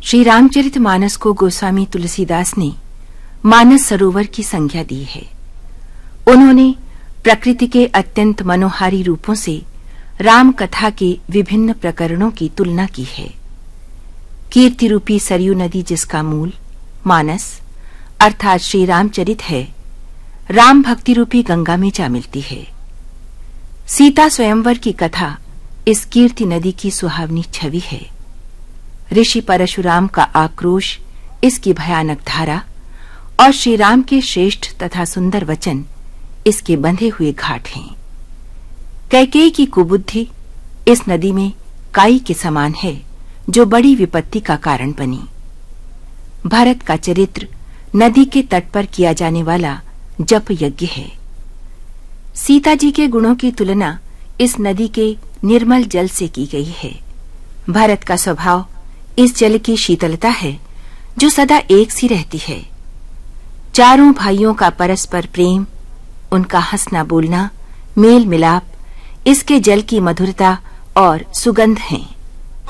श्री रामचरितमानस को गोस्वामी तुलसीदास ने मानस सरोवर की संज्ञा दी है। उन्होंने प्रकृति के अत्यंत मनोहारी रूपों से राम कथा के विभिन्न प्रकरणों की तुलना की है। कीर्ति रूपी सरयू नदी, जिसका मूल मानस अर्थात श्री रामचरित है, राम भक्ति रूपी गंगा में जा मिलती है। सीता स्वयंवर की कथा इस कीर्ति नदी की सुहावनी छवि है। ऋषि परशुराम का आक्रोश इसकी भयानक धारा और श्री राम के श्रेष्ठ तथा सुंदर वचन इसके बंधे हुए घाट हैं। कैकेयी की कुबुद्धि इस नदी में काई के समान है, जो बड़ी विपत्ति का कारण बनी। भरत का चरित्र नदी के तट पर किया जाने वाला जप यज्ञ है। सीता जी के गुणों की तुलना इस नदी के निर्मल जल से की गई है। भरत का स्वभाव इस जल की शीतलता है, जो सदा एक सी रहती है। चारों भाइयों का परस्पर प्रेम, उनका हंसना बोलना, मेल मिलाप इसके जल की मधुरता और सुगंध हैं।